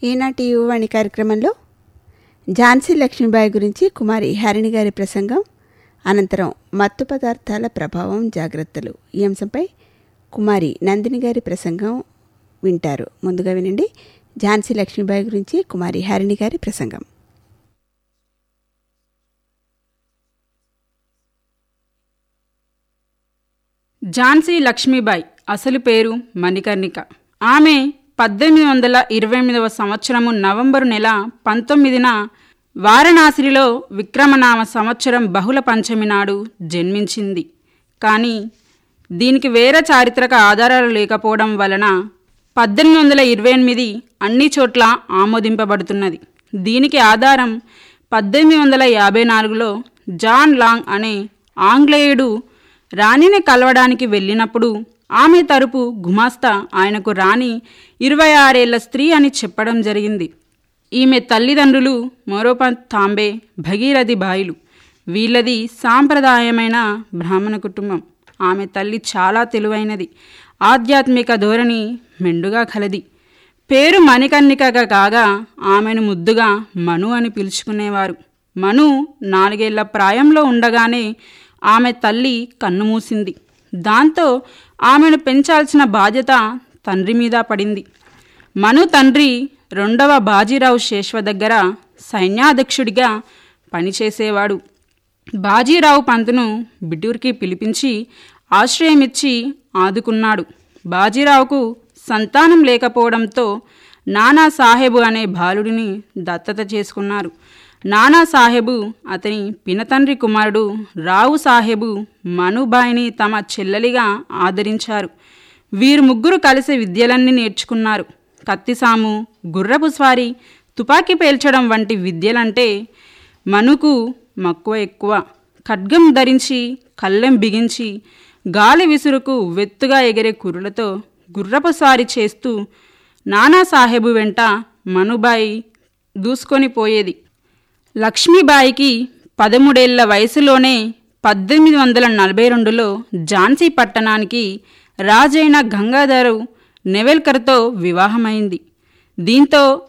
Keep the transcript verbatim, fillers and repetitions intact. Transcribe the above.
ఈనాటి యువవాణి కార్యక్రమంలో ఝాన్సీ లక్ష్మీబాయి గురించి కుమారి హరిణి గారి ప్రసంగం, అనంతరం మత్తు పదార్థాల ప్రభావం జాగ్రత్తలు ఈ అంశంపై కుమారి నందిని గారి ప్రసంగం వింటారు. ముందుగా వినండి ఝాన్సీ లక్ష్మీబాయి గురించి కుమారి హరిణి గారి ప్రసంగం. ఝాన్సీ లక్ష్మీబాయి అసలు పేరు మణికర్ణిక. ఆమె పద్దెనిమిది వందల ఇరవై ఎనిమిదవ సంవత్సరము నవంబరు నెల పంతొమ్మిదిన వారణాసిలో విక్రమనామ సంవత్సరం బహుళ పంచమి నాడు జన్మించింది. కానీ దీనికి వేరే చారిత్రక ఆధారాలు లేకపోవడం వలన పద్దెనిమిది వందల ఇరవై ఎనిమిది అన్ని చోట్ల ఆమోదింపబడుతున్నది. దీనికి ఆధారం పద్దెనిమిది వందల యాభై నాలుగులో జాన్ లాంగ్ అనే ఆంగ్లేయుడు రాణిని కలవడానికి వెళ్ళినప్పుడు ఆమె తరపు గుమాస్తా ఆయనకు రాణి ఇరవై ఆరేళ్ల స్త్రీ అని చెప్పడం జరిగింది. ఈమె తల్లిదండ్రులు మోరోపంత్ తాంబే, భగీరథి బాయిలు. వీళ్ళది సాంప్రదాయమైన బ్రాహ్మణ కుటుంబం. ఆమె తల్లి చాలా తెలివైనది, ఆధ్యాత్మిక ధోరణి మెండుగా కలది. పేరు మణికర్ణికగా కాగా ఆమెను ముద్దుగా మను అని పిలుచుకునేవారు. మను నాలుగేళ్ల ప్రాయంలో ఉండగానే ఆమె తల్లి కన్నుమూసింది. దాంతో ఆమెను పెంచాల్సిన బాధ్యత తండ్రి మీద పడింది. మను తండ్రి రెండవ బాజీరావు శేష్వ దగ్గర సైన్యాధ్యక్షుడిగా పనిచేసేవాడు. బాజీరావు పంతును బిడ్డూరికి పిలిపించి ఆశ్రయమిచ్చి ఆదుకున్నాడు. బాజీరావుకు సంతానం లేకపోవడంతో నానా సాహెబు అనే బాలుడిని దత్తత చేసుకున్నారు. నానా సాహెబు అతని పినతండ్రి కుమారుడు రావు సాహెబు మనుబాయిని తమ చెల్లెలిగా ఆదరించారు. వీరు ముగ్గురు కలిసి విద్యలన్నీ నేర్చుకున్నారు. కత్తిసాము, గుర్రపు స్వారీ, తుపాకీ పేల్చడం వంటి విద్యలంటే మనుకు మక్కువ ఎక్కువ. ఖడ్గం ధరించి కళ్ళెం బిగించి గాలి విసురుకు వెత్తుగా ఎగిరే కురులతో గుర్రపు స్వారీ చేస్తూ నానా సాహెబు వెంట మనుబాయి దూసుకొని పోయేది. లక్ష్మీబాయికి పదమూడేళ్ల వయసులోనే పద్దెనిమిది వందల నలభై రెండులో ఝాన్సీ పట్టణానికి రాజైన గంగాధర నెవల్కర్తో వివాహమైంది. దీంతో